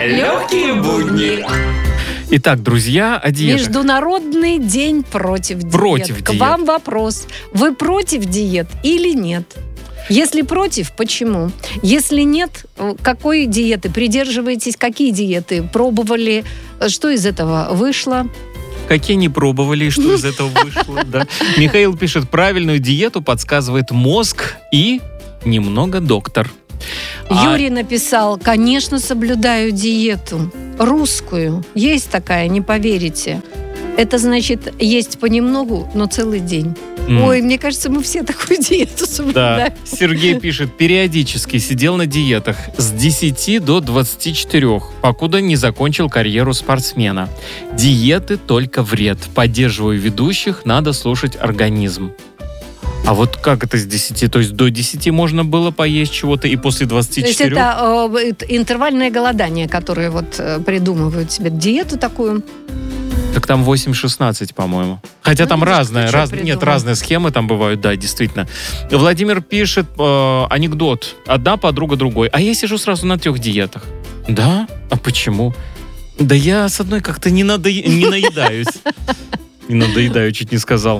Легкие будни. Итак, друзья, о диетах. Международный день против диет. Против К диет. вам вопрос. Вы против диет или нет? Если против, почему? Если нет, какой диеты придерживаетесь? Какие диеты пробовали? Что из этого вышло? Какие не пробовали, и что из этого вышло. Да. Михаил пишет, правильную диету подсказывает мозг и немного доктор. Юрий написал, конечно, соблюдаю диету. Русскую. Есть такая, не поверите. Это значит, есть понемногу, но целый день. Ой, мне кажется, мы все такую диету соблюдаем. Да. Сергей пишет, периодически сидел на диетах с 10 до 24, покуда не закончил карьеру спортсмена. Диеты только вред. Поддерживаю ведущих, надо слушать организм. А вот как это с 10? То есть до 10 можно было поесть чего-то и после 24? То есть это интервальное голодание, которое придумывают себе диету такую. Так там 8-16, по-моему. Хотя там разные схемы там бывают, да, действительно. Владимир пишет анекдот. Одна подруга другой. А я сижу сразу на 3 диетах. Да? А почему? Да я с одной как-то не наедаюсь. Не надоедаю, чуть не сказал.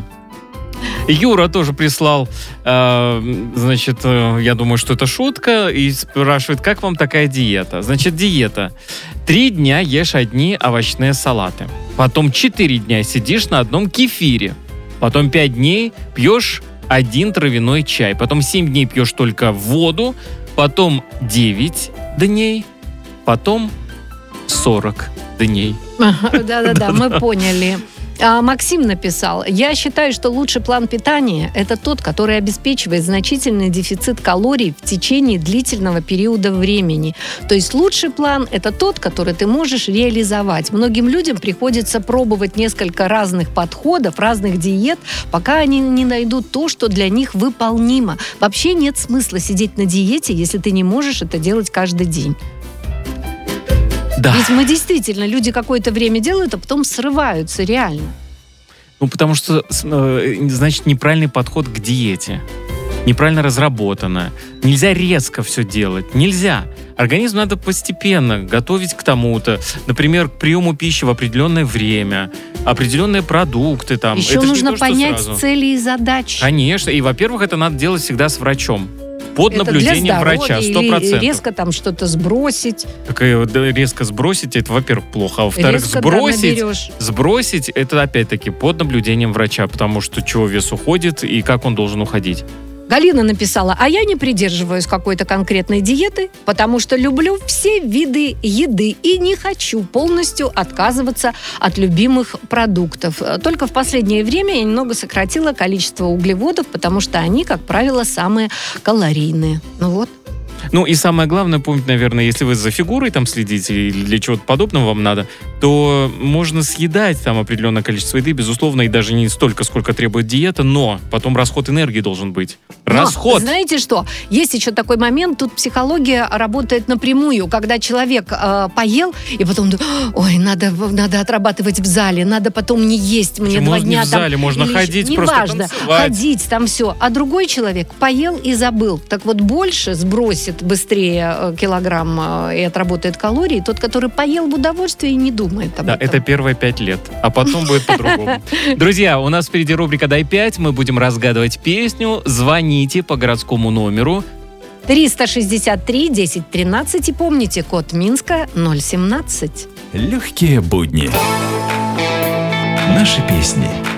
Юра тоже прислал, значит, я думаю, что это шутка, и спрашивает, как вам такая диета? Значит, диета. 3 дня ешь одни овощные салаты. Потом 4 дня сидишь на одном кефире. Потом 5 дней пьешь 1 травяной чай. Потом 7 дней пьешь только воду. Потом 9 дней. Потом 40 дней. Да-да-да, мы поняли. Максим написал, я считаю, что лучший план питания – это тот, который обеспечивает значительный дефицит калорий в течение длительного периода времени. То есть лучший план – это тот, который ты можешь реализовать. Многим людям приходится пробовать несколько разных подходов, разных диет, пока они не найдут то, что для них выполнимо. Вообще нет смысла сидеть на диете, если ты не можешь это делать каждый день. Да. Ведь мы действительно, люди какое-то время делают, а потом срываются, реально. Ну, потому что, значит, неправильный подход к диете. Неправильно разработано. Нельзя резко все делать. Нельзя. Организм надо постепенно готовить к тому-то. Например, к приему пищи в определенное время, определенные продукты. Там. Еще это нужно то, понять сразу. Цели и задачи. Конечно. И, во-первых, это надо делать всегда с врачом. Под это наблюдением врача, 100%. Или резко там что-то сбросить. Резко сбросить, это, во-первых, плохо. А во-вторых, сбросить, это, опять-таки, под наблюдением врача, потому что чего вес уходит и как он должен уходить. Галина написала, а я не придерживаюсь какой-то конкретной диеты, потому что люблю все виды еды и не хочу полностью отказываться от любимых продуктов. Только в последнее время я немного сократила количество углеводов, потому что они, как правило, самые калорийные. Ну вот. Ну и самое главное, помните, наверное, если вы за фигурой там следите или для чего-то подобного вам надо, то можно съедать там определенное количество еды, безусловно, и даже не столько, сколько требует диета, но потом расход энергии должен быть. Расход! Но, знаете что? Есть еще такой момент, тут психология работает напрямую, когда человек поел, и потом, ой, надо отрабатывать в зале, надо потом не есть, мне почему 2 дня не в зале, можно ходить, просто неважно, танцевать. Ходить, там все. А другой человек поел и забыл. Так вот, больше сбросит быстрее килограмм и отработает калории тот, который поел в удовольствие и не думает об этом. Да, это первые 5 лет, а потом будет по-другому. Друзья, у нас впереди рубрика «Дай 5», мы будем разгадывать песню. Звоните по городскому номеру 363 10 13 и помните, код Минска 017. Легкие будни. Наши песни.